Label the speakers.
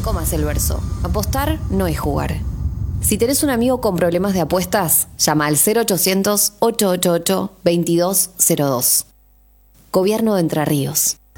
Speaker 1: comas el verso. Apostar no es jugar. Si tenés un amigo con problemas de apuestas, llama al 0800-888-2202. Gobierno de Entre Ríos.